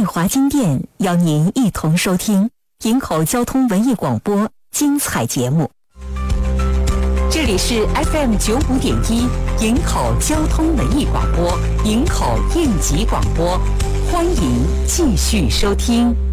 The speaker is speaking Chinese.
华金店邀您一同收听营口交通文艺广播精彩节目。这里是 FM95.1营口交通文艺广播，营口应急广播，欢迎继续收听。